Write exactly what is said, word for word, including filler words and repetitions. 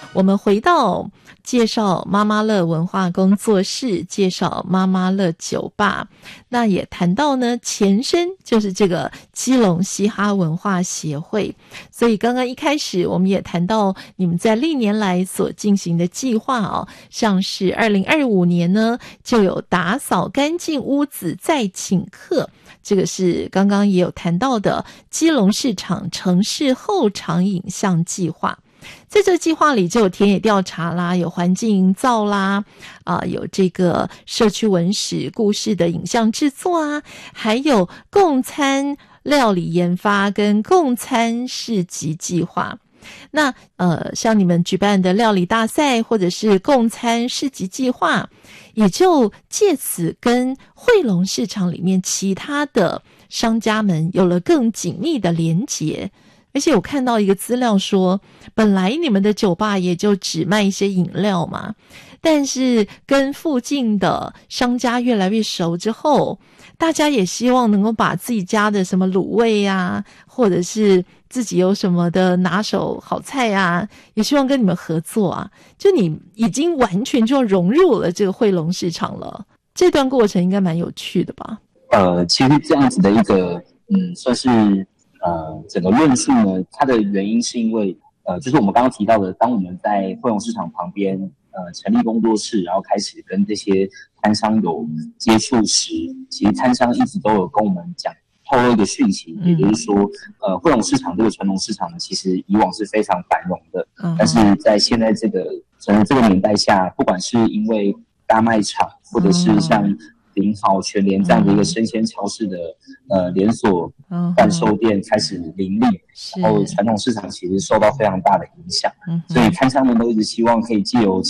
我们回到介绍妈妈乐文化工作室，介绍妈妈乐酒吧，那也谈到呢前身就是这个基隆嘻哈文化协会。所以刚刚一开始我们也谈到你们在历年来所进行的计划哦，像是二零二五年呢就有打扫干净屋子再请客，这个是刚刚也有谈到的基隆市场城市后场影像计划。在这个计划里就有田野调查啦，有环境营造啦，啊、呃，有这个社区文史故事的影像制作啊，还有共餐料理研发跟共餐市集计划。那呃，像你们举办的料理大赛或者是共餐市集计划，也就借此跟惠龙市场里面其他的商家们有了更紧密的连结。而且我看到一个资料说，本来你们的酒吧也就只卖一些饮料嘛，但是跟附近的商家越来越熟之后，大家也希望能够把自己家的什么卤味啊，或者是自己有什么的拿手好菜啊，也希望跟你们合作啊。就你已经完全就融入了这个惠龙市场了，这段过程应该蛮有趣的吧？ 呃，其实这样子的一个，嗯，算是呃整个论述呢，它的原因是因为，呃，就是我们刚刚提到的，当我们在惠龙市场旁边，呃，成立工作室，然后开始跟这些摊商有接触时，其实摊商一直都有跟我们讲。透露一个讯息，也就是说，呃，惠龙市场这个传统市场呢，其实以往是非常繁荣的，嗯、但是在现在这个整这个年代下，不管是因为大卖场，或者是像顶好、全联这样的一个生鲜超市的呃连锁贩售店开始林立，然后传统市场其实受到非常大的影响，所以摊商们都一直希望可以藉由